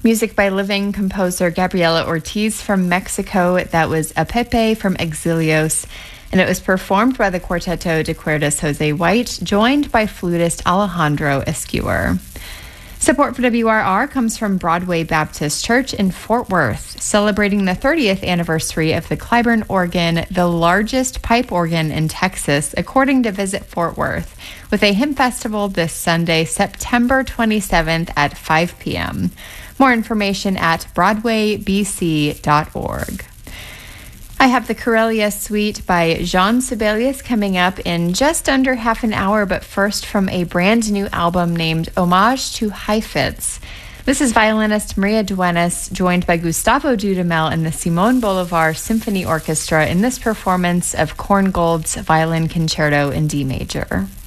Music by living composer Gabriela Ortiz from Mexico. That was A Pepe from Exilios. And it was performed by the Quarteto de Cuerdas Jose White, joined by flutist Alejandro Escuer. Support for WRR comes from Broadway Baptist Church in Fort Worth, celebrating the 30th anniversary of the Clyburn organ, the largest pipe organ in Texas, according to Visit Fort Worth, with a hymn festival this Sunday, September 27th at 5 p.m. More information at broadwaybc.org. I have the Corellia Suite by Jean Sibelius coming up in just under half an hour, but first from a brand new album named Homage to Heifetz. This is violinist Maria Duenas, joined by Gustavo Dudamel and the Simon Bolivar Symphony Orchestra in this performance of Korngold's Violin Concerto in D major.